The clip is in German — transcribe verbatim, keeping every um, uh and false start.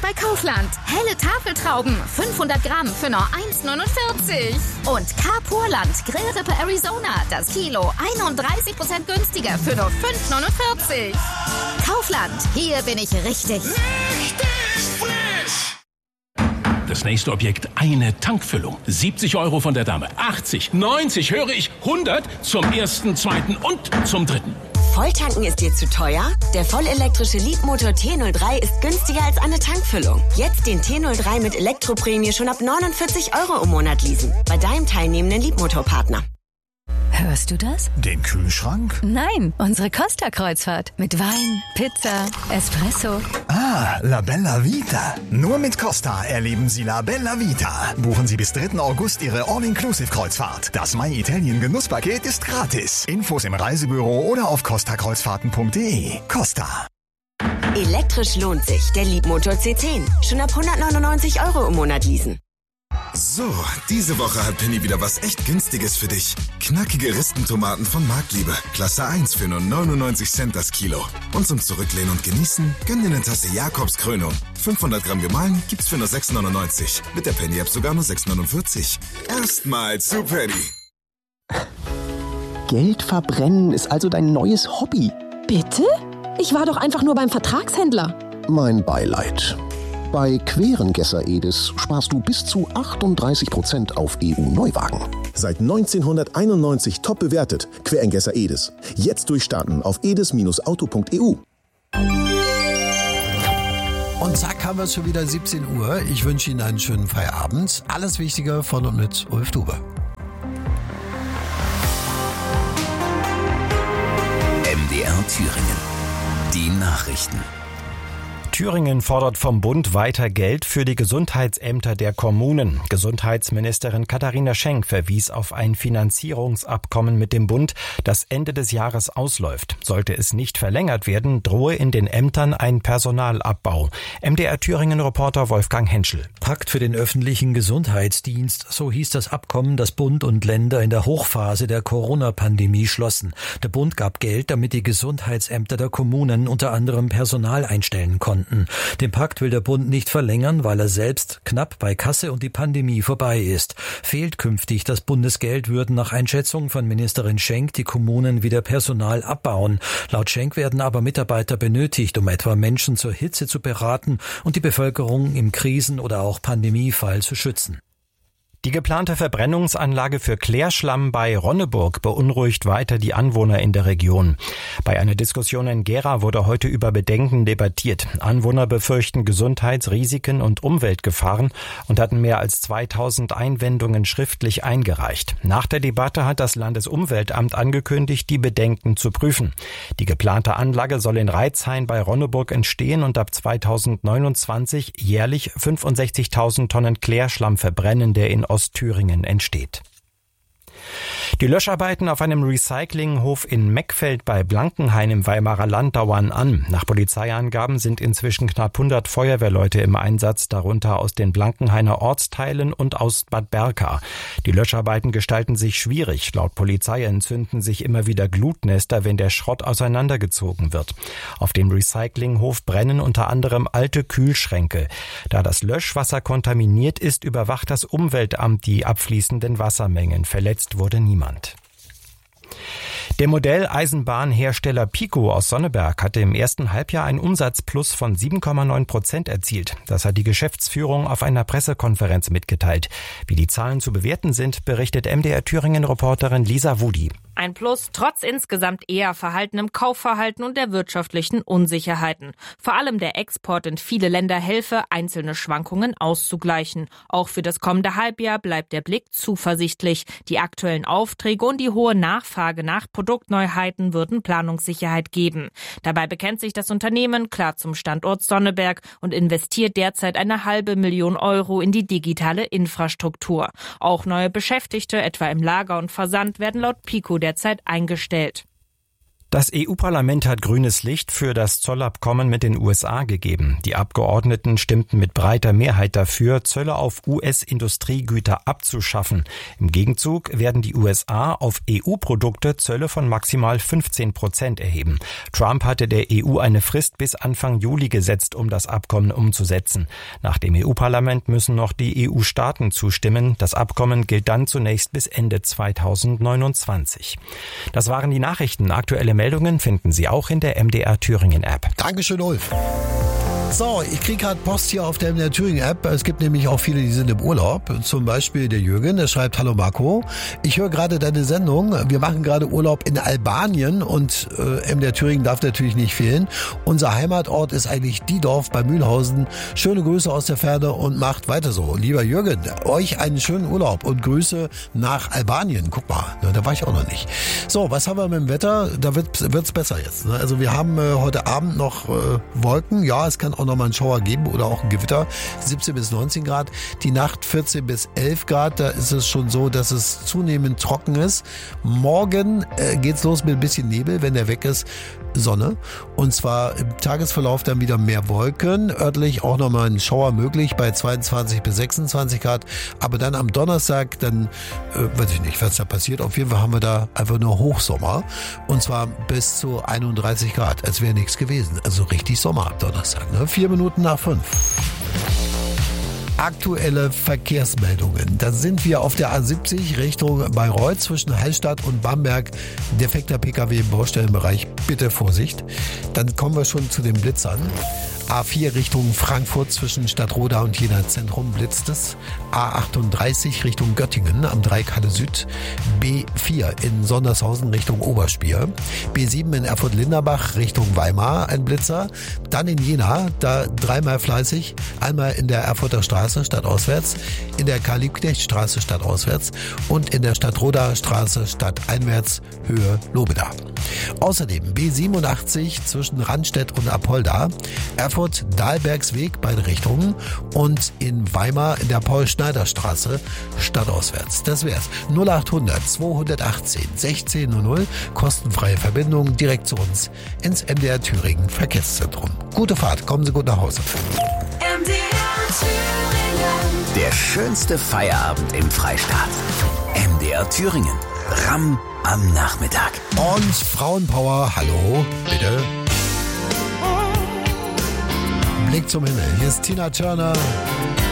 bei Kaufland. Helle Tafeltrauben, fünfhundert Gramm für nur eins neunundvierzig. Und Carpurland Grillrippe Arizona, das Kilo einunddreißig Prozent günstiger für nur fünf neunundvierzig. Kaufland, hier bin ich richtig. Richtig frisch! Das nächste Objekt, eine Tankfüllung. siebzig Euro von der Dame. achtzig, neunzig, höre ich, hundert zum ersten, zweiten und zum dritten. Volltanken ist dir zu teuer? Der vollelektrische Leapmotor T null drei ist günstiger als eine Tankfüllung. Jetzt den T null drei mit Elektroprämie schon ab neunundvierzig Euro im Monat leasen. Bei deinem teilnehmenden Leapmotor-Partner. Hörst du das? Den Kühlschrank? Nein, unsere Costa-Kreuzfahrt. Mit Wein, Pizza, Espresso. Ah, La Bella Vita. Nur mit Costa erleben Sie La Bella Vita. Buchen Sie bis dritten August Ihre All-Inclusive-Kreuzfahrt. Das My Italien Genusspaket ist gratis. Infos im Reisebüro oder auf costa kreuzfahrten punkt de. Costa. Elektrisch lohnt sich. Der Leapmotor C zehn. Schon ab hundertneunundneunzig Euro im Monat leasen. So, diese Woche hat Penny wieder was echt Günstiges für dich. Knackige Ristentomaten von Marktliebe. Klasse eins für nur neunundneunzig Cent das Kilo. Und zum Zurücklehnen und Genießen, gönn dir eine Tasse Jakobs Krönung. fünfhundert Gramm gemahlen gibt's für nur sechs neunundneunzig. Mit der Penny-App sogar nur sechs neunundvierzig. Erstmal zu Penny. Geld verbrennen ist also dein neues Hobby. Bitte? Ich war doch einfach nur beim Vertragshändler. Mein Beileid. Bei Querengesser Edis sparst du bis zu achtunddreißig Prozent auf E U-Neuwagen. Seit neunzehnhunderteinundneunzig top bewertet. Querengesser Edis. Jetzt durchstarten auf edis Auto punkt e u. Und zack, haben wir es schon wieder siebzehn Uhr. Ich wünsche Ihnen einen schönen Feierabend. Alles Wichtige von und mit Ulf Dube. M D R Thüringen. Die Nachrichten. Thüringen fordert vom Bund weiter Geld für die Gesundheitsämter der Kommunen. Gesundheitsministerin Katharina Schenk verwies auf ein Finanzierungsabkommen mit dem Bund, das Ende des Jahres ausläuft. Sollte es nicht verlängert werden, drohe in den Ämtern ein Personalabbau. M D R Thüringen-Reporter Wolfgang Henschel. Pakt für den öffentlichen Gesundheitsdienst, so hieß das Abkommen, das Bund und Länder in der Hochphase der Corona-Pandemie schlossen. Der Bund gab Geld, damit die Gesundheitsämter der Kommunen unter anderem Personal einstellen konnten. Den Pakt will der Bund nicht verlängern, weil er selbst knapp bei Kasse und die Pandemie vorbei ist. Fehlt künftig das Bundesgeld, würden nach Einschätzung von Ministerin Schenk die Kommunen wieder Personal abbauen. Laut Schenk werden aber Mitarbeiter benötigt, um etwa Menschen zur Hitze zu beraten und die Bevölkerung im Krisen- oder auch Pandemiefall zu schützen. Die geplante Verbrennungsanlage für Klärschlamm bei Ronneburg beunruhigt weiter die Anwohner in der Region. Bei einer Diskussion in Gera wurde heute über Bedenken debattiert. Anwohner befürchten Gesundheitsrisiken und Umweltgefahren und hatten mehr als zweitausend Einwendungen schriftlich eingereicht. Nach der Debatte hat das Landesumweltamt angekündigt, die Bedenken zu prüfen. Die geplante Anlage soll in Reitzhain bei Ronneburg entstehen und ab zweitausendneunundzwanzig jährlich fünfundsechzigtausend Tonnen Klärschlamm verbrennen, der in Ostthüringen entsteht. Die Löscharbeiten auf einem Recyclinghof in Meckfeld bei Blankenhain im Weimarer Land dauern an. Nach Polizeiangaben sind inzwischen knapp hundert Feuerwehrleute im Einsatz, darunter aus den Blankenhainer Ortsteilen und aus Bad Berka. Die Löscharbeiten gestalten sich schwierig. Laut Polizei entzünden sich immer wieder Glutnester, wenn der Schrott auseinandergezogen wird. Auf dem Recyclinghof brennen unter anderem alte Kühlschränke. Da das Löschwasser kontaminiert ist, überwacht das Umweltamt die abfließenden Wassermengen. Verletzt wurde niemand. Der Modelleisenbahnhersteller Pico aus Sonneberg hatte im ersten Halbjahr einen Umsatzplus von sieben Komma neun Prozent erzielt. Das hat die Geschäftsführung auf einer Pressekonferenz mitgeteilt. Wie die Zahlen zu bewerten sind, berichtet M D R Thüringen-Reporterin Lisa Wudi. Ein Plus trotz insgesamt eher verhaltenem Kaufverhalten und der wirtschaftlichen Unsicherheiten. Vor allem der Export in viele Länder helfe, einzelne Schwankungen auszugleichen. Auch für das kommende Halbjahr bleibt der Blick zuversichtlich. Die aktuellen Aufträge und die hohe Nachfrage nach Produktneuheiten würden Planungssicherheit geben. Dabei bekennt sich das Unternehmen klar zum Standort Sonneberg und investiert derzeit eine halbe Million Euro in die digitale Infrastruktur. Auch neue Beschäftigte, etwa im Lager und Versand, werden laut Pico derzeit eingestellt. Das E U-Parlament hat grünes Licht für das Zollabkommen mit den U S A gegeben. Die Abgeordneten stimmten mit breiter Mehrheit dafür, Zölle auf U S-Industriegüter abzuschaffen. Im Gegenzug werden die U S A auf E U-Produkte Zölle von maximal fünfzehn Prozent erheben. Trump hatte der E U eine Frist bis Anfang Juli gesetzt, um das Abkommen umzusetzen. Nach dem E U-Parlament müssen noch die E U-Staaten zustimmen. Das Abkommen gilt dann zunächst bis Ende zweitausendneunundzwanzig. Das waren die Nachrichten. Aktuelle Meldungen finden Sie auch in der M D R Thüringen App. Dankeschön, Ulf. So, ich kriege gerade Post hier auf der M D R Thüringen App. Es gibt nämlich auch viele, die sind im Urlaub. Zum Beispiel der Jürgen, der schreibt: Hallo Marco, ich höre gerade deine Sendung. Wir machen gerade Urlaub in Albanien und äh, M D R Thüringen darf natürlich nicht fehlen. Unser Heimatort ist eigentlich Diedorf bei Mühlhausen. Schöne Grüße aus der Ferne und macht weiter so. Lieber Jürgen, euch einen schönen Urlaub und Grüße nach Albanien. Guck mal, ne, da war ich auch noch nicht. So, was haben wir mit dem Wetter? Da wird wird's besser jetzt. Ne? Also wir haben äh, heute Abend noch äh, Wolken. Ja, es kann auch noch mal einen Schauer geben oder auch ein Gewitter. siebzehn bis neunzehn Grad. Die Nacht vierzehn bis elf Grad. Da ist es schon so, dass es zunehmend trocken ist. Morgen äh, geht's los mit ein bisschen Nebel. Wenn der weg ist, Sonne. Und zwar im Tagesverlauf dann wieder mehr Wolken. Örtlich auch noch mal ein Schauer möglich bei zweiundzwanzig bis sechsundzwanzig Grad. Aber dann am Donnerstag, dann äh, weiß ich nicht, was da passiert. Auf jeden Fall haben wir da einfach nur Hochsommer. Und zwar bis zu einunddreißig Grad. Als wäre nichts gewesen. Also richtig Sommer ab Donnerstag. Ne? Vier Minuten nach fünf. Aktuelle Verkehrsmeldungen. Da sind wir auf der A siebzig Richtung Bayreuth zwischen Hallstatt und Bamberg. Defekter P K W im Baustellenbereich. Bitte Vorsicht. Dann kommen wir schon zu den Blitzern. A vier Richtung Frankfurt zwischen Stadtroda und Jena Zentrum blitzt es. A achtunddreißig Richtung Göttingen am Dreikade Süd. B vier in Sondershausen Richtung Oberspier. B sieben in Erfurt-Linderbach Richtung Weimar ein Blitzer. Dann in Jena, da dreimal fleißig. Einmal in der Erfurter Straße stadtauswärts, in der Karl-Liebknecht-Straße stadtauswärts und in der Stadtroda Straße stadteinwärts Höhe Lobeda. Außerdem B siebenundachtzig zwischen Randstedt und Apolda. Erfurt Dahlbergsweg, beide Richtungen, und in Weimar in der Paul-Schneider-Straße stadtauswärts. Das wär's. null achthundert zweihundertachtzehn sechzehn null null, kostenfreie Verbindung direkt zu uns ins M D R Thüringen Verkehrszentrum. Gute Fahrt, kommen Sie gut nach Hause. M D R Thüringen. Der schönste Feierabend im Freistaat. M D R Thüringen. Ramm am Nachmittag. Und Frauenpower, hallo, bitte. Blick zum Himmel. Hier ist Tina Turner.